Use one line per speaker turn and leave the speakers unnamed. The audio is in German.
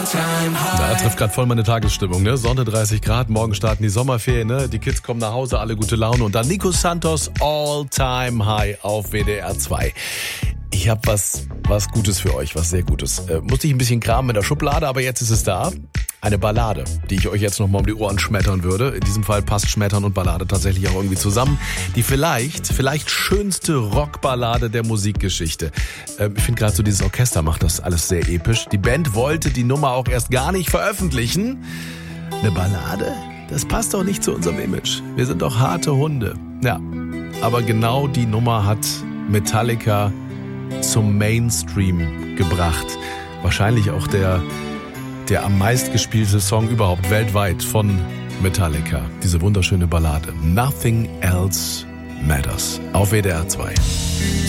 Da trifft gerade voll meine Tagesstimmung, ne? Sonne 30 Grad, morgen starten die Sommerferien, ne? Die Kids kommen nach Hause, alle gute Laune und dann Nico Santos All Time High auf WDR 2. Ich habe was Gutes für euch, was sehr Gutes. Musste ich ein bisschen kramen in der Schublade, aber jetzt ist es da. Eine Ballade, die ich euch jetzt noch mal um die Ohren schmettern würde. In diesem Fall passt Schmettern und Ballade tatsächlich auch irgendwie zusammen. Die vielleicht schönste Rockballade der Musikgeschichte. Ich finde gerade so dieses Orchester macht das alles sehr episch. Die Band wollte die Nummer auch erst gar nicht veröffentlichen. Eine Ballade? Das passt doch nicht zu unserem Image. Wir sind doch harte Hunde. Ja, aber genau die Nummer hat Metallica zum Mainstream gebracht. Wahrscheinlich auch der am meistgespielte Song überhaupt weltweit von Metallica. Diese wunderschöne Ballade. Nothing Else Matters. Auf WDR 2.